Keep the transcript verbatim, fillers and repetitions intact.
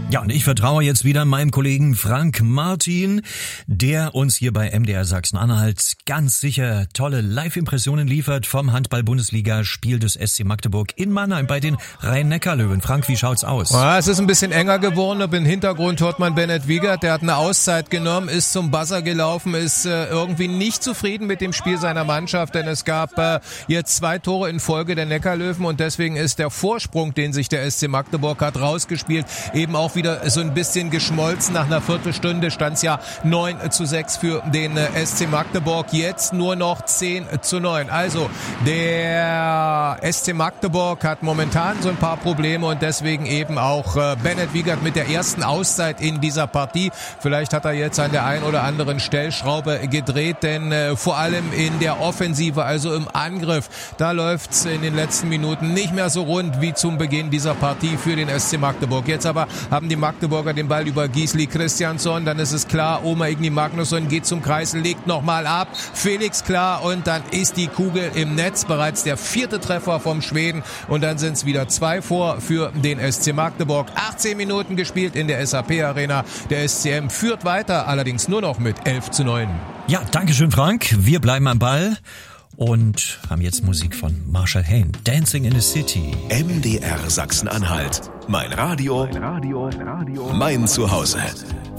Ja, und ich vertraue jetzt wieder meinem Kollegen Frank Martin, der uns hier bei M D R Sachsen-Anhalt ganz sicher tolle Live-Impressionen liefert vom Handball-Bundesliga-Spiel des S C Magdeburg in Mannheim bei den Rhein-Neckar-Löwen. Frank, wie schaut's aus? Ja, es ist ein bisschen enger geworden, aber im Hintergrund hört man Bennett Wiegert, der hat eine Auszeit genommen, ist zum Buzzer gelaufen, ist äh, irgendwie nicht zufrieden mit dem Spiel seiner Mannschaft, denn es gab äh, jetzt zwei Tore in Folge der Neckarlöwen und deswegen ist der Vorsprung, den sich der S C Magdeburg hat rausgespielt, eben auch wieder so ein bisschen geschmolzen. Nach einer Viertelstunde stand es ja neun zu sechs für den S C Magdeburg. Jetzt nur noch zehn zu neun. Also der S C Magdeburg hat momentan so ein paar Probleme und deswegen eben auch Bennett Wiegert mit der ersten Auszeit in dieser Partie. Vielleicht hat er jetzt an der einen oder anderen Stellschraube gedreht, denn vor allem in der Offensive, also im Angriff, da läuft es in den letzten Minuten nicht mehr so rund wie zum Beginn dieser Partie für den S C Magdeburg. Jetzt aber haben die Magdeburger den Ball über Gisli Christiansson, dann ist es klar, Oma Igni Magnusson geht zum Kreis, legt nochmal ab, Felix klar und dann ist die Kugel im Netz, bereits der vierte Treffer vom Schweden und dann sind es wieder zwei vor für den S C Magdeburg. achtzehn Minuten gespielt in der S A P Arena, der S C M führt weiter, allerdings nur noch mit elf zu neun. Ja, dankeschön Frank, wir bleiben am Ball und haben jetzt Musik von Marshall Hain, Dancing in the City. M D R Sachsen-Anhalt. Mein Radio, mein Radio, mein Zuhause.